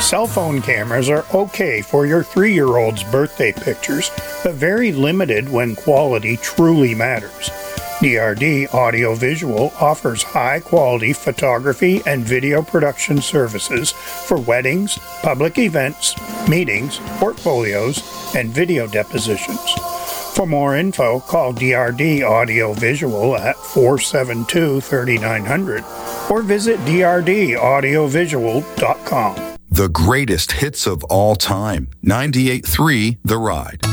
Cell phone cameras are okay for your 3-year-old's birthday pictures, but very limited when quality truly matters. DRD Audiovisual offers high-quality photography and video production services for weddings, public events, meetings, portfolios, and video depositions. For more info, call DRD Audiovisual at 472-3900 or visit drdaudiovisual.com. The greatest hits of all time. 98.3 The Ride.